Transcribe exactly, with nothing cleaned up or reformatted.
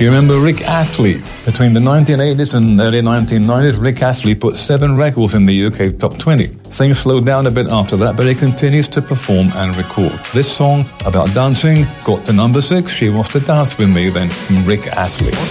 You remember Rick Astley? Between the nineteen eighties and early nineteen nineties, Rick Astley put seven records in the U K top twenty. Things slowed down a bit after that, but he continues to perform and record. This song about dancing got to number six. She Wants to Dance With Me, then from Rick Astley.